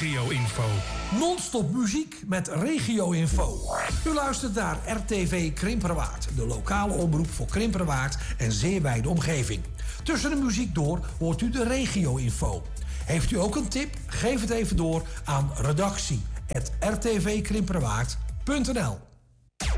regio-info. Non-stop muziek met regio-info. U luistert naar RTV Krimperwaard, de lokale omroep voor Krimperwaard en zeer wijde omgeving. Tussen de muziek door hoort u de regio-info. Heeft u ook een tip? Geef het even door aan redactie@rtvkrimperwaard.nl.